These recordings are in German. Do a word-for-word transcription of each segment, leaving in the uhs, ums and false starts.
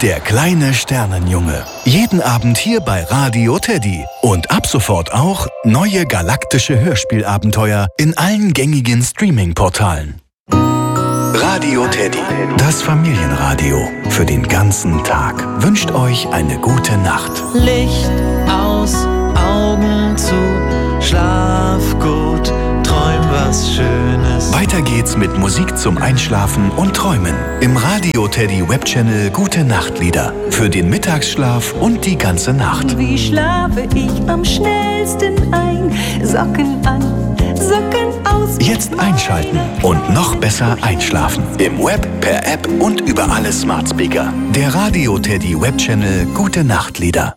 Der kleine Sternenjunge. Jeden Abend hier bei Radio Teddy. Und ab sofort auch neue galaktische Hörspielabenteuer in allen gängigen Streaming-Portalen. Radio Teddy. Das Familienradio für den ganzen Tag. Wünscht euch eine gute Nacht. Licht aus, Augen zu, schlaf gut, träum was Schönes. Weiter geht's mit Musik zum Einschlafen und Träumen. Im Radio Teddy Webchannel Gute Nachtlieder. Für den Mittagsschlaf und die ganze Nacht. Wie schlafe ich am schnellsten ein? Socken an, Socken aus. Jetzt einschalten und noch besser einschlafen. Im Web, per App und über alle Smart Speaker. Der Radio Teddy Webchannel Gute Nachtlieder.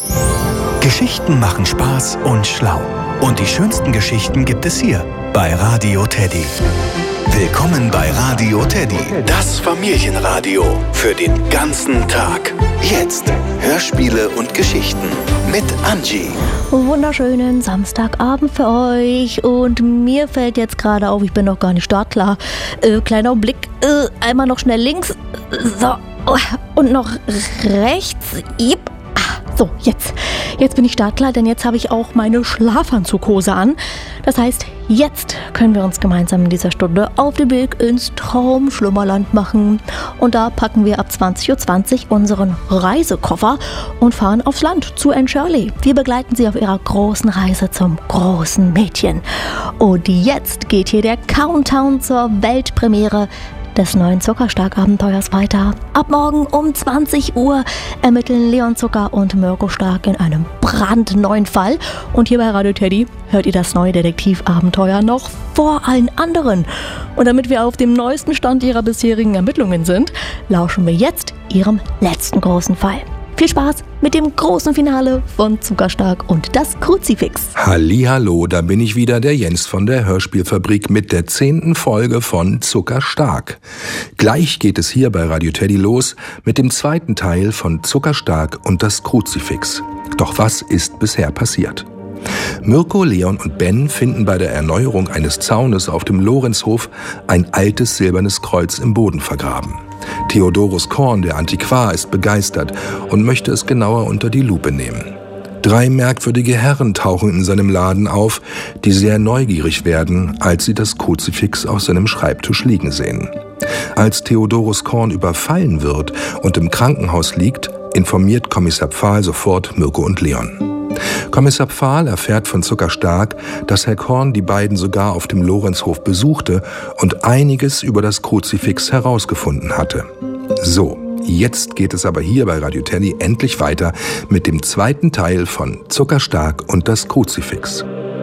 Geschichten machen Spaß und schlau. Und die schönsten Geschichten gibt es hier bei Radio Teddy. Willkommen bei Radio Teddy, das Familienradio für den ganzen Tag. Jetzt Hörspiele und Geschichten mit Angie. Wunderschönen Samstagabend für euch. Und mir fällt jetzt gerade auf, ich bin noch gar nicht startklar. Äh, kleiner Blick, äh, einmal noch schnell links. So, und noch rechts. Yep. So, jetzt. Jetzt bin ich startklar, denn jetzt habe ich auch meine Schlafanzughose an. Das heißt, jetzt können wir uns gemeinsam in dieser Stunde auf den Weg ins Traumschlummerland machen. Und da packen wir ab zwanzig Uhr zwanzig unseren Reisekoffer und fahren aufs Land zu Anne Shirley. Wir begleiten sie auf ihrer großen Reise zum großen Mädchen. Und jetzt geht hier der Countdown zur Weltpremiere des neuen Zuckerstark-Abenteuers weiter. Ab morgen um zwanzig Uhr ermitteln Leon Zucker und Mirko Stark in einem brandneuen Fall. Und hier bei Radio Teddy hört ihr das neue Detektivabenteuer noch vor allen anderen. Und damit wir auf dem neuesten Stand ihrer bisherigen Ermittlungen sind, lauschen wir jetzt ihrem letzten großen Fall. Viel Spaß mit dem großen Finale von Zuckerstark und das Kruzifix. Hallihallo, da bin ich wieder, der Jens von der Hörspielfabrik mit der zehnten Folge von Zuckerstark. Gleich geht es hier bei Radio Teddy los mit dem zweiten Teil von Zuckerstark und das Kruzifix. Doch was ist bisher passiert? Mirko, Leon und Ben finden bei der Erneuerung eines Zaunes auf dem Lorenzhof ein altes silbernes Kreuz im Boden vergraben. Theodorus Korn, der Antiquar, ist begeistert und möchte es genauer unter die Lupe nehmen. Drei merkwürdige Herren tauchen in seinem Laden auf, die sehr neugierig werden, als sie das Kruzifix auf seinem Schreibtisch liegen sehen. Als Theodorus Korn überfallen wird und im Krankenhaus liegt, informiert Kommissar Pfahl sofort Mirko und Leon. Kommissar Pfahl erfährt von Zuckerstark, dass Herr Korn die beiden sogar auf dem Lorenzhof besuchte und einiges über das Kruzifix herausgefunden hatte. So, jetzt geht es aber hier bei Radio Teddy endlich weiter mit dem zweiten Teil von Zuckerstark und das Kruzifix.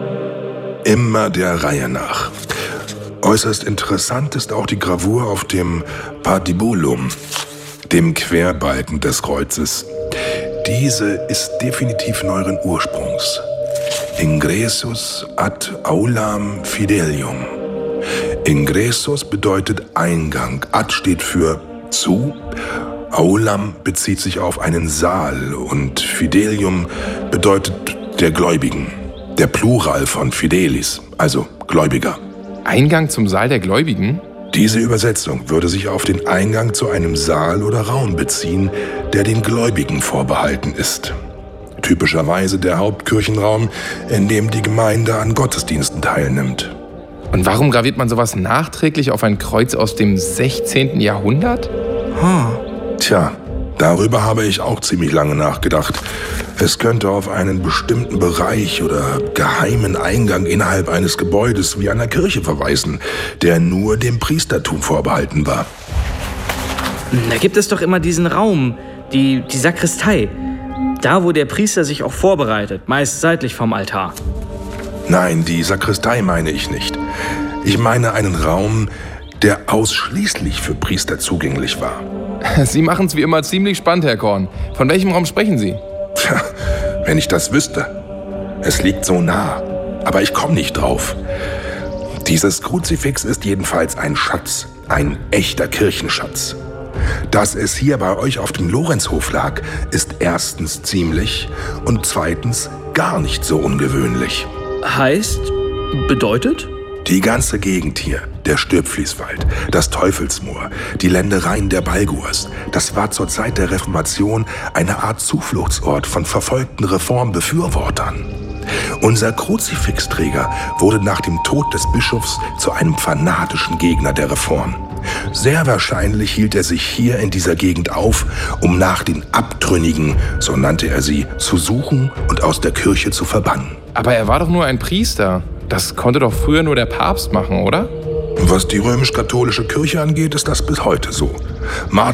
Immer der Reihe nach. Äußerst interessant ist auch die Gravur auf dem Patibulum, dem Querbalken des Kreuzes. Diese ist definitiv neueren Ursprungs. Ingressus ad aulam fidelium. Ingressus bedeutet Eingang, ad steht für zu, aulam bezieht sich auf einen Saal und fidelium bedeutet der Gläubigen. Der Plural von fidelis, also Gläubiger. Eingang zum Saal der Gläubigen? Diese Übersetzung würde sich auf den Eingang zu einem Saal oder Raum beziehen, der den Gläubigen vorbehalten ist. Typischerweise der Hauptkirchenraum, in dem die Gemeinde an Gottesdiensten teilnimmt. Und warum graviert man sowas nachträglich auf ein Kreuz aus dem sechzehnten Jahrhundert? Hm. Tja, darüber habe ich auch ziemlich lange nachgedacht. Es könnte auf einen bestimmten Bereich oder geheimen Eingang innerhalb eines Gebäudes wie einer Kirche verweisen, der nur dem Priestertum vorbehalten war. Da gibt es doch immer diesen Raum, die, die Sakristei. Da, wo der Priester sich auch vorbereitet, meist seitlich vom Altar. Nein, die Sakristei meine ich nicht. Ich meine einen Raum, der ausschließlich für Priester zugänglich war. Sie machen es wie immer ziemlich spannend, Herr Korn. Von welchem Raum sprechen Sie? Tja, wenn ich das wüsste. Es liegt so nah, aber ich komme nicht drauf. Dieses Kruzifix ist jedenfalls ein Schatz, ein echter Kirchenschatz. Dass es hier bei euch auf dem Lorenzhof lag, ist erstens ziemlich und zweitens gar nicht so ungewöhnlich. Heißt, bedeutet? Die ganze Gegend hier, Der Stürpfließwald, das Teufelsmoor, die Ländereien der Balgurs. Das war zur Zeit der Reformation eine Art Zufluchtsort von verfolgten Reformbefürwortern. Unser Kruzifixträger wurde nach dem Tod des Bischofs zu einem fanatischen Gegner der Reform. Sehr wahrscheinlich hielt er sich hier in dieser Gegend auf, um nach den Abtrünnigen, so nannte er sie, zu suchen und aus der Kirche zu verbannen. Aber er war doch nur ein Priester. Das konnte doch früher nur der Papst machen, oder? Was die römisch-katholische Kirche angeht, ist das bis heute so.